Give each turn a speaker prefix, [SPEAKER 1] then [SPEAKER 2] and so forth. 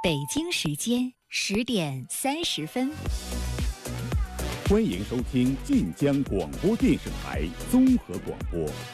[SPEAKER 1] 北京时间10:30。
[SPEAKER 2] 欢迎收听晋江广播电视台综合广播。